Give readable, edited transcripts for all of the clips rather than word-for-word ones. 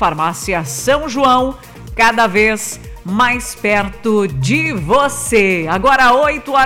Farmácia São João, cada vez mais perto de você. Agora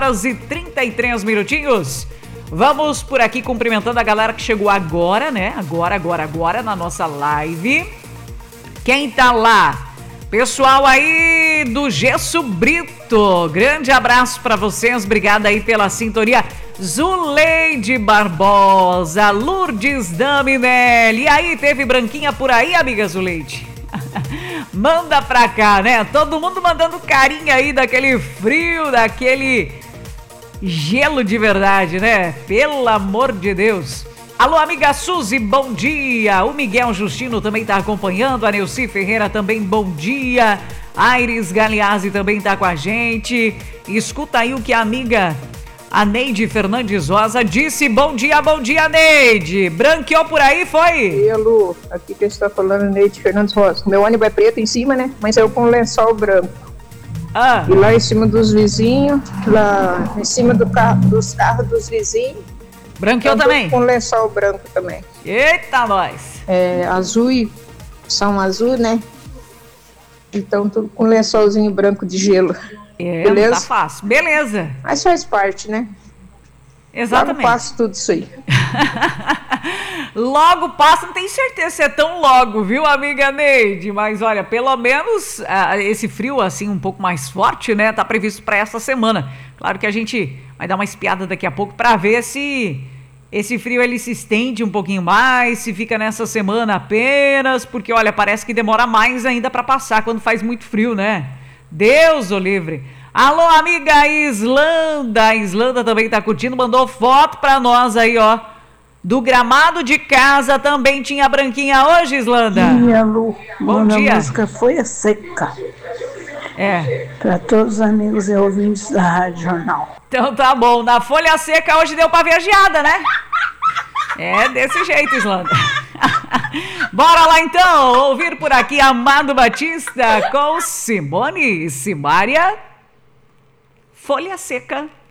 8h33. Vamos por aqui cumprimentando a galera que chegou agora, né? Agora na nossa live. Quem tá lá? Pessoal aí do Gesso Brito, grande abraço pra vocês, obrigada aí pela sintonia. Zuleide Barbosa, Lourdes Daminelli, e aí, teve branquinha por aí, amiga Zuleide? Manda pra cá, né? Todo mundo mandando carinha aí daquele frio, daquele gelo de verdade, né? Pelo amor de Deus. Alô, amiga Suzy, bom dia. O Miguel Justino também tá acompanhando. A Neuci Ferreira também, bom dia. Aires Galeazzi também tá com a gente. Escuta aí o que a amiga a Neide Fernandes Rosa disse. Bom dia, Neide. Branqueou por aí, foi? E Lu, aqui que está falando Neide Fernandes Rosa. Meu ônibus é preto em cima, né? Mas eu com lençol branco. E lá em cima dos vizinhos, lá em cima dos carros dos vizinhos. Branqueou também? Com lençol branco também. Eita, nós! Azul e São Azul, né? Então, tudo com lençolzinho branco de gelo. Beleza? Tá fácil. Beleza. Mas faz parte, né? Exatamente. Logo passa tudo isso aí. Logo passa, não tenho certeza se é tão logo, viu, amiga Neide? Mas olha, pelo menos esse frio assim um pouco mais forte, né? Tá previsto para essa semana. Claro que a gente vai dar uma espiada daqui a pouco para ver se esse frio ele se estende um pouquinho mais, se fica nessa semana apenas, porque olha, parece que demora mais ainda para passar quando faz muito frio, né? Deus o livre. Alô, amiga Islanda. A Islanda também tá curtindo, mandou foto pra nós aí, ó. Do gramado de casa também tinha branquinha hoje, Islanda? Tinha, Lu. Bom dia. A música foi a seca. É. Para todos os amigos e ouvintes da Rádio Jornal. Então tá bom. Na folha seca hoje deu pra ver a geada, né? É desse jeito, Islanda. Bora lá então, ouvir por aqui Amado Batista com Simone e Simária. Folha Seca.